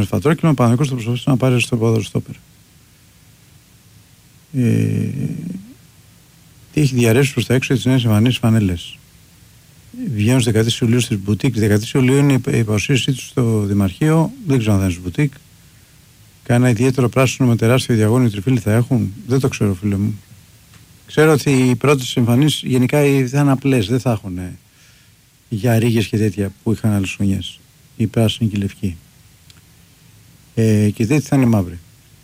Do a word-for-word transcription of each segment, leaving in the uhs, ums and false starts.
σφατρόκινο, ο Παναθηναϊκός θα προσπαθήσει να πάρει αριστερό πόδαρο στόπερ. Ε, τι έχει διαρρεύσει προς τα έξω για τις νέες εμφανίσεις φανέλες. Βγαίνουν στις δεκατρείς Ιουλίου στις μπουτίκ. δεκατρείς Ιουλίου είναι η παρουσίασή του στο Δημαρχείο. Δεν ξέρω αν θα είναι στις μπουτίκ. Κάνα ιδιαίτερο πράσινο με τεράστιο διαγώνιο τριφύλι θα έχουν. Δεν το ξέρω, φίλε μου. Ξέρω ότι οι πρώτες εμφανίσεις γενικά θα είναι απλές. Δεν θα έχουν για ρίγες και τέτοια που είχαν άλλες χρονιές. Η πράσινη και η λευκή. Ε, και τέτοια θα είναι μαύρη.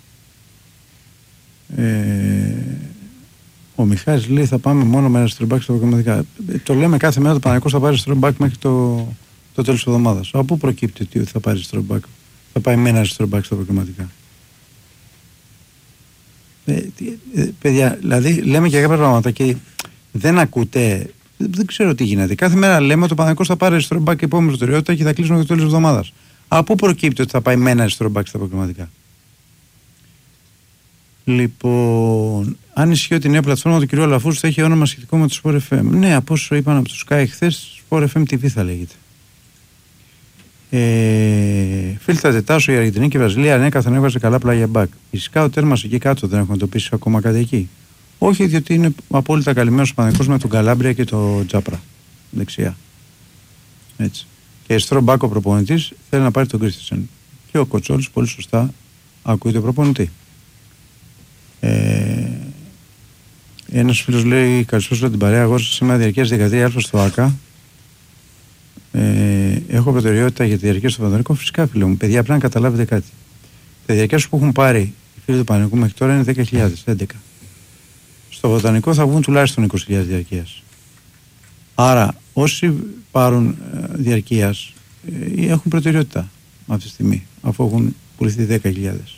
Ε, ο Μιχάλης λέει θα πάμε μόνο με αριστερό μπακ στα προκριματικά. Ε, το λέμε κάθε μέρα, το Παναθηναϊκός θα πάρει αριστερό μπακ μέχρι το, το τέλος της εβδομάδας. Από πού προκύπτει ότι θα πάρει αριστερό μπακ? Θα πάει με ένα αριστερό μπακ στα προκριματικά. Ε, ε, παιδιά, δηλαδή λέμε και κάποια πράγματα και δεν ακούτε. Δεν ξέρω τι γίνεται. Κάθε μέρα λέμε ότι ο Παναθηναϊκός θα πάρει αριστερό μπακ επόμενη προτεραιότητα και θα κλείσουμε το τέλος της εβδομάδας. Από πού προκύπτει ότι θα πάει με ένα αριστερό μπακ στα προκριματικά? Λοιπόν, αν ισχύει ότι η νέα πλατφόρμα του κ. Λαφούζου θα έχει όνομα σχετικό με το Sport εφ εμ. Ναι, από όσο είπαν από το Sky χθες, Sport εφ εμ τι βι θα λέγεται. Ε, Φίλτρα Τετάσο, η Αργεντινή και η Βραζιλία ανέκαθεν έβγαζε καλά πλάγια μπακ. Φυσικά ο τέρμας εκεί κάτω δεν έχουμε εντοπίσει ακόμα κάτι εκεί. Όχι, διότι είναι απόλυτα καλυμμένος ο Παναθηναϊκός με τον Καλάμπρια και τον Τζάπρα δεξιά. Έτσι. Και αριστερό μπακ ο προπονητής θέλει να πάρει τον Κρίστινσεν. Και ο Κοτσόλης πολύ σωστά ακούει τον προπονητή. Ε, ένας φίλος λέει καλησπέρα την παρέα. Εγώ σήμερα διαρκείας δεκατρία α στο ΆΚΑ. Ε, έχω προτεραιότητα για τη διαρκεία στο Παναθηναϊκό. Φυσικά, φίλε μου, παιδιά, πρέπει να καταλάβετε κάτι. Τα διαρκεία που έχουν πάρει οι φίλοι του Παναθηναϊκού μέχρι τώρα είναι δέκα χιλιάδες, έντεκα. Στο Βοτανικό θα βγουν τουλάχιστον είκοσι χιλιάδες διαρκείας. Άρα, όσοι πάρουν ε, διαρκείας ε, έχουν προτεραιότητα αυτή τη στιγμή, αφού έχουν πουληθεί δέκα χιλιάδες.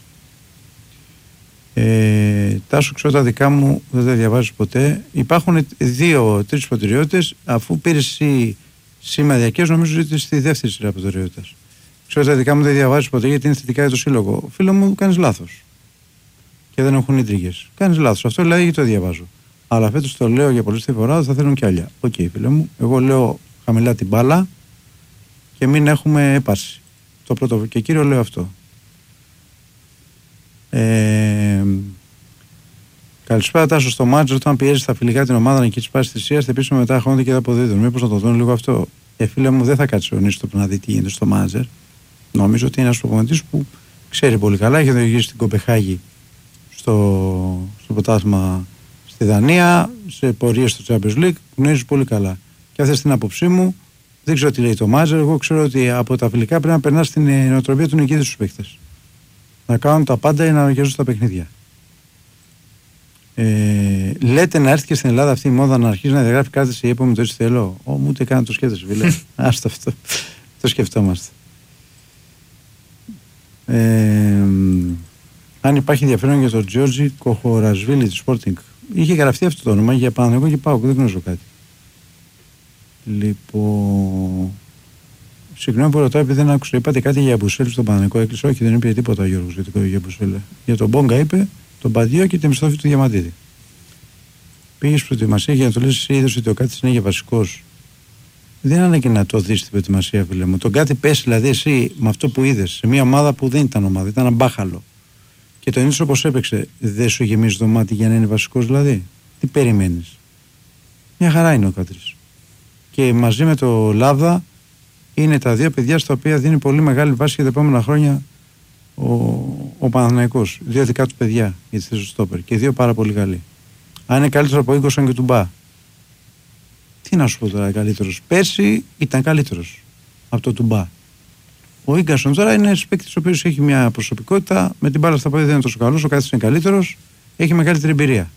Ε, Τάσο, ξέρω τα δικά μου, δεν τα διαβάζεις ποτέ. Υπάρχουν δύο-τρεις προτεραιότητες, αφού πήρε εσύ σήμερα διαρκείας, νομίζω ότι στη δεύτερη σειρά προτεραιότητας. Ξέρω τα δικά μου δεν διαβάζεις ποτέ γιατί είναι θετικά για το σύλλογο. Φίλο μου, κάνεις λάθος. Και δεν έχουν ίντριγες. Κάνεις λάθος. Αυτό δηλαδή το διαβάζω. Αλλά φέτος το λέω για πολλές φορά, θα θέλουν κι άλλα. Οκ, okay, φίλε μου, εγώ λέω χαμηλά την μπάλα και μην έχουμε έπαρση. Το πρώτο και κύριο λέω αυτό. Ε, καλησπέρα Τάσο. Στο μάτζ, όταν πιέζει τα φιλικά την ομάδα και τη πάση θυσία, θα επίσημα μετά χώνονται και τα αποδίδουν. Μήπως να το δουν λίγο αυτό? Ε, φίλε μου, δεν θα κάτσει ο Νίστο να δει τι γίνεται στο μάτζερ. Νομίζω ότι είναι ένας προπονητής που ξέρει πολύ καλά. Έχει οδηγήσει στην Κοπεχάγη στο, στο πρωτάθλημα στη Δανία, σε πορείες στο Champions League. Γνωρίζει πολύ καλά. Και αυτή την άποψή μου, δεν ξέρω τι λέει το μάτζερ. Εγώ ξέρω ότι από τα φιλικά πρέπει να περνά στην νοοτροπία του νικητή στους παίκτες. Να κάνουν τα πάντα για να αναγκάζουν τα παιχνίδια. Ε, λέτε να έρθει και στην Ελλάδα αυτή η μόδα να αρχίσει να διαγράφει κάρτες σε ύπομο, το έτσι θέλω. Ω, μου ούτε καν το σκέφτεσαι, φίλε. Άστο αυτό. Το σκεφτόμαστε. Ε, αν υπάρχει ενδιαφέρον για τον Τζόρτζι Κοχορασβίλη του Sporting. Είχε γραφτεί αυτό το όνομα για Παναθηναϊκό και ΠΑΟΚ, δεν γνωρίζω κάτι. Λοιπόν. Συγγνώμη που ρωτάω επειδή δεν άκουσα. Είπατε κάτι για Μπουσέλ στον Παναθηναϊκό, έκλεισε? Όχι, δεν είπε τίποτα ο Γιώργος για Μπουσέλ. Για τον Μπόγκα είπε, τον Παντίο και τη μισθόφη του Διαμαντίδη. Πήγε στην προετοιμασία για να το λε, εσύ είδε ότι ο Κάτι είναι για βασικό. Δεν είναι ανάγκη να το δει στην προετοιμασία, φίλε μου. Τον Κάτι πέσει δηλαδή εσύ με αυτό που είδε σε μια ομάδα που δεν ήταν ομάδα, ήταν ένα μπάχαλο. Και τον είδε όπω έπαιξε, δεν σου γεμίζει το μάτι για να είναι βασικό δηλαδή? Τι περιμένει? Μια χαρά είναι ο Κάτι. Και μαζί με το Λάβδα είναι τα δύο παιδιά στα οποία δίνει πολύ μεγάλη βάση για τα επόμενα χρόνια ο, ο Παναθηναϊκός. Δύο δικά του παιδιά για τη θέση του στόπερ και δύο πάρα πολύ καλοί. Αν είναι καλύτερο από Ίγκοσον και του Μπα. Τι να σου πω τώρα, καλύτερος? Πέρσι ήταν καλύτερος από το Τουμπά. Ο Ίγκασον τώρα είναι ένας παίκτης ο οποίος έχει μια προσωπικότητα, με την μπάλα στα πόδια δεν είναι τόσο καλός, ο Κάθης είναι καλύτερος, έχει μεγαλύτερη εμπειρία.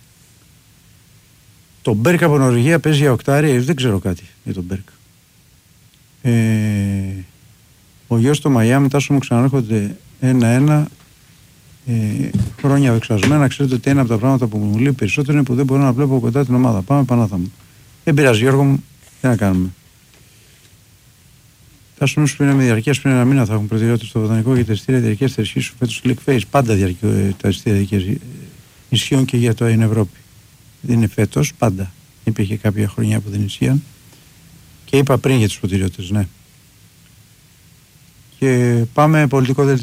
Το Μπέρκ από Νορβηγία παίζει για οκτάρι, δεν ξέρω κάτι για τον Μπέρκ. Ε, ο γιος στο Μαϊάμι, Τάσο μου, ξανάρχονται ένα-ένα. Ε, χρόνια βεξασμένα. Ξέρετε ότι ένα από τα πράγματα που μου λέει περισσότερο είναι που δεν μπορώ να βλέπω κοντά την ομάδα. Πάμε Πανάθα μου. Δεν πειράζει, Γιώργο μου, τι να κάνουμε. Τα σου πριν με διαρκεία πριν ένα μήνα θα έχουν προτεραιότητα στο Βοτανικό για τα εισιτήρια διαρκεία θα ισχύσουν φέτος στο League Face. Πάντα διαρκεία τα εισιτήρια διαρκεία ισχύουν και για το in Ευρώπη. Δεν είναι φέτος, πάντα. Υπήρχε κάποια χρονιά που δεν ισχύαν. Και είπα πριν για τις προτεραιότητες, ναι. Και πάμε πολιτικό δελτίο.